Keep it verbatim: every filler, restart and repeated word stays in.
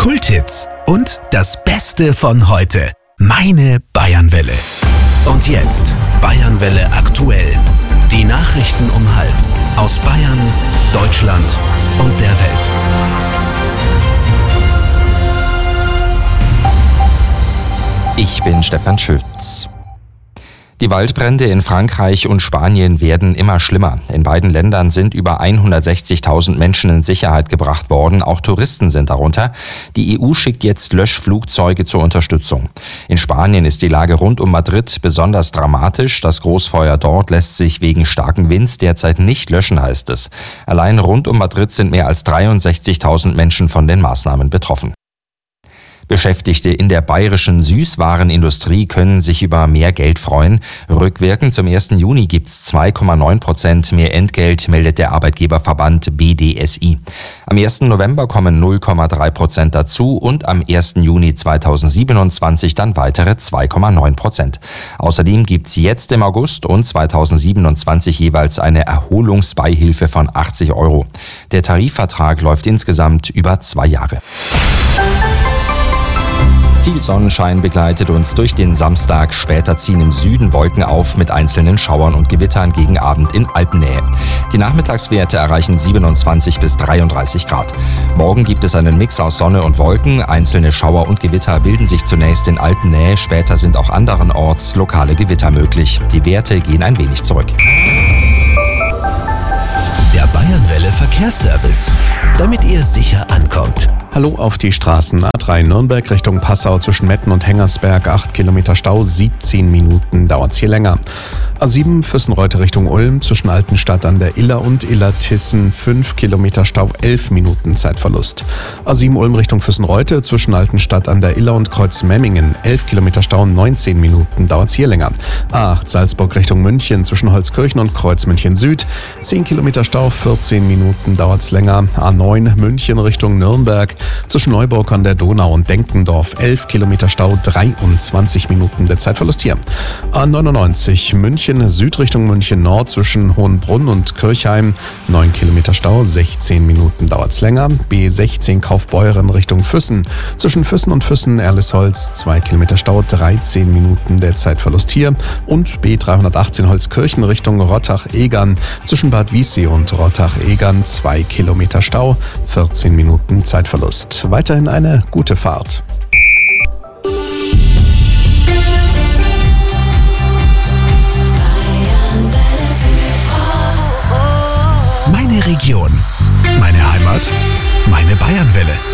Kulthits und das Beste von heute. Meine Bayernwelle. Und jetzt Bayernwelle aktuell. Die Nachrichten um halb aus Bayern, Deutschland und der Welt. Ich bin Stefan Schütz. Die Waldbrände in Frankreich und Spanien werden immer schlimmer. In beiden Ländern sind über hundertsechzigtausend Menschen in Sicherheit gebracht worden. Auch Touristen sind darunter. Die E U schickt jetzt Löschflugzeuge zur Unterstützung. In Spanien ist die Lage rund um Madrid besonders dramatisch. Das Großfeuer dort lässt sich wegen starken Winds derzeit nicht löschen, heißt es. Allein rund um Madrid sind mehr als dreiundsechzigtausend Menschen von den Maßnahmen betroffen. Beschäftigte in der bayerischen Süßwarenindustrie können sich über mehr Geld freuen. Rückwirkend zum ersten Juni gibt's zwei Komma neun Prozent mehr Entgelt, meldet der Arbeitgeberverband B D S I. Am ersten November kommen null Komma drei Prozent dazu und am ersten Juni zweitausendsiebenundzwanzig dann weitere zwei Komma neun Prozent. Außerdem gibt's jetzt im August und zweitausendsiebenundzwanzig jeweils eine Erholungsbeihilfe von achtzig Euro. Der Tarifvertrag läuft insgesamt über zwei Jahre. Viel Sonnenschein begleitet uns durch den Samstag. Später ziehen im Süden Wolken auf mit einzelnen Schauern und Gewittern gegen Abend in Alpennähe. Die Nachmittagswerte erreichen siebenundzwanzig bis dreiunddreißig Grad. Morgen gibt es einen Mix aus Sonne und Wolken. Einzelne Schauer und Gewitter bilden sich zunächst in Alpennähe. Später sind auch anderenorts lokale Gewitter möglich. Die Werte gehen ein wenig zurück. Der Bayernwelle Verkehrsservice, damit ihr sicher ankommt. Hallo auf die Straßen. A drei Nürnberg Richtung Passau zwischen Metten und Hengersberg, acht Kilometer Stau, siebzehn Minuten dauert's hier länger. A sieben Füssenreuth Richtung Ulm zwischen Altenstadt an der Iller und Illertissen, fünf Kilometer Stau, elf Minuten Zeitverlust. A sieben Ulm Richtung Füssenreuth zwischen Altenstadt an der Iller und Kreuzmemmingen, elf Kilometer Stau, neunzehn Minuten dauert's hier länger. A acht Salzburg Richtung München zwischen Holzkirchen und Kreuzmünchen Süd, zehn Kilometer Stau, vierzehn Minuten dauert's länger. A neun München Richtung Nürnberg zwischen Neuburg an der Donau und Denkendorf, elf Kilometer Stau, dreiundzwanzig Minuten der Zeitverlust hier. A neunundneunzig München Süd Richtung München Nord zwischen Hohenbrunn und Kirchheim, neun Kilometer Stau, sechzehn Minuten dauert's länger. B sechzehn Kaufbeuren Richtung Füssen zwischen Füssen und Füssen-Erlisholz, zwei Kilometer Stau, dreizehn Minuten der Zeitverlust hier. Und B dreihundertachtzehn Holzkirchen Richtung Rottach-Egern zwischen Bad Wiessee und Rottach-Egern, zwei Kilometer Stau, vierzehn Minuten Zeitverlust. Weiterhin eine gute Fahrt. Meine Region, meine Heimat, meine Bayernwelle.